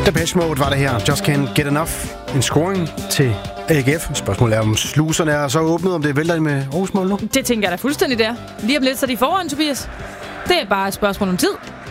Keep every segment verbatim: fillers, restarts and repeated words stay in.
Depeche Mode var det her. Just Can't Get Enough. En scoring til A G F. Spørgsmålet er, om sluserne er så åbnet, om det vælter med Aarhus mål nu? Det tænker jeg da fuldstændig der. Lige om lidt, så er de foran, Tobias. Det er bare et spørgsmål om tid.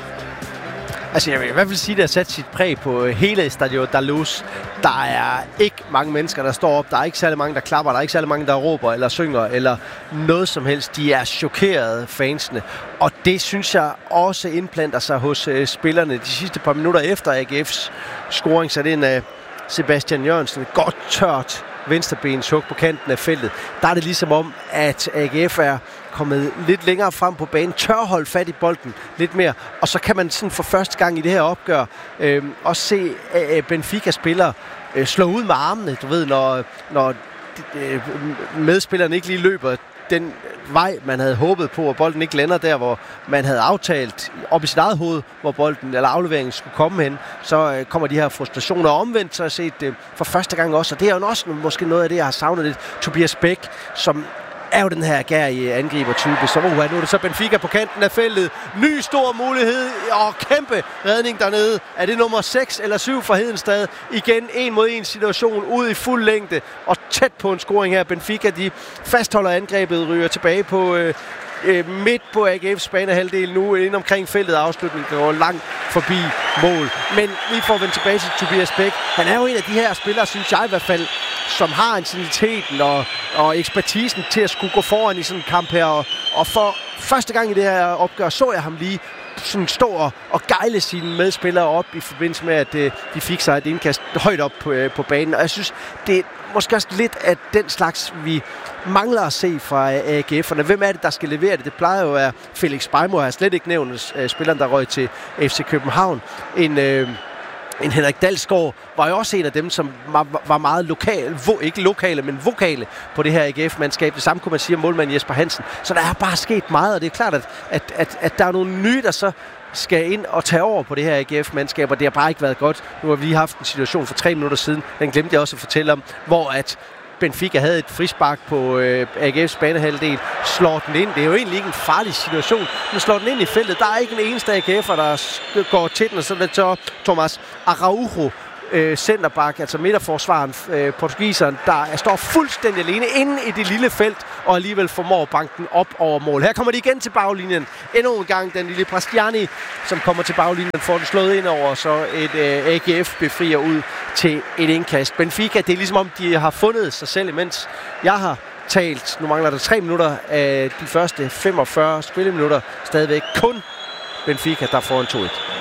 Altså, jeg vil i hvert fald sige, at det har sat sit præg på hele Stadion Dalus. Der er ikke mange mennesker, der står op. Der er ikke særlig mange, der klapper. Der er ikke særlig mange, der råber eller synger eller noget som helst. De er chokerede, fansene. Og det synes jeg også indplanter sig hos uh, spillerne. De sidste par minutter efter A G F's scoring, så det er en uh, Sebastian Jørgensen. Et godt tørt venstrebens hug på kanten af feltet. Der er det ligesom om, at A G F er kommet lidt længere frem på banen, tør holde fat i bolden lidt mere, og så kan man sådan for første gang i det her opgør øh, også se øh, Benfica-spillere øh, slå ud med armene, du ved, når, når øh, medspillerne ikke lige løber den vej, man havde håbet på, og bolden ikke lander der, hvor man havde aftalt op i sit eget hoved, hvor bolden eller afleveringen skulle komme hen, så øh, kommer de her frustrationer omvendt, så har jeg set det øh, for første gang også, og det er jo også måske noget af det, jeg har savnet lidt. Tobias Bæk, som er jo den her gærige angribertype. Så uh, nu er det så Benfica på kanten af feltet. Ny stor mulighed og kæmpe redning dernede. Er det nummer seks eller syv for Hedenstad? Igen en mod en situation ud i fuld længde og tæt på en scoring her. Benfica, de fastholder angrebet, ryger tilbage på øh, øh, midt på A G F's banehalvdel nu, ind omkring feltet. Afslutningen går langt forbi mål. Men vi får vendt tilbage til Tobias Bæk. Han er jo en af de her spillere, synes jeg i hvert fald, som har intensiteten og, og ekspertisen til at skulle gå foran i sådan en kamp her. Og, og for første gang i det her opgør, så jeg ham lige sådan stå og, og gejle sine medspillere op i forbindelse med, at øh, de fik sig et indkast højt op på, øh, på banen. Og jeg synes, det er måske også lidt af den slags, vi mangler at se fra A G F'erne. Hvem er det, der skal levere det? Det plejer jo at være Felix Beimo. Jeg har slet ikke nævnt øh, spilleren, der røg til F C København. En... Øh, En Henrik Dalsgaard var jo også en af dem, som var meget lokale, vo, ikke lokale, men vokale på det her A G F-mandskab. Det samme kunne man sige om målmanden Jesper Hansen. Så der er bare sket meget, og det er klart, at, at, at, at der er nogle nye, der så skal ind og tage over på det her A G F-mandskab, og det har bare ikke været godt. Nu har vi haft en situation for tre minutter siden, den glemte jeg også at fortælle om, hvor at Benfica havde et frispark på øh, A G F's banehalvdel, slår den ind. Det er jo egentlig ikke en farlig situation, men slår den ind i feltet. Der er ikke en eneste A G F'er, der går til den, og så er det så Thomas Araujo, øh, centerback, altså midterforsvaren, øh, portugiseren, der står fuldstændig alene inde i det lille felt, og alligevel formår banken op over mål. Her kommer de igen til baglinjen. Endnu en gang den lille Prastiani, som kommer til baglinjen, får den slået ind over, så et øh, A G F befrier ud til et indkast. Benfica, det er ligesom om, de har fundet sig selv, imens jeg har talt. Nu mangler der tre minutter af de første femogfyrre spilleminutter. Stadigvæk kun Benfica, der får en to et.